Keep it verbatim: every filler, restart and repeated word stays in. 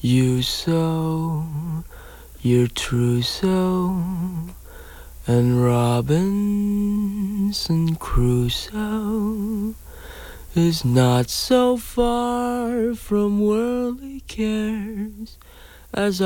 You sow your trousseau, and Robinson Crusoe is not so far from worldly cares as